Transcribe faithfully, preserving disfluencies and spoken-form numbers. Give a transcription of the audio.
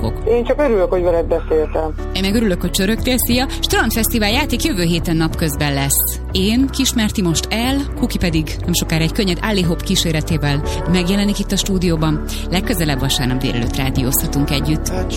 távok. Én csak örülök, hogy veled beszéltem. Én meg örülök, hogy csörögtél. Szia! Strandfesztivál játék jövő héten napközben lesz. Én, Kismerti most el, Kuki pedig nem sokára egy könnyed alley-hop kíséretével megjelenik itt a stúdióban. Legközelebb vasárnap délelőtt rádiózhatunk együtt.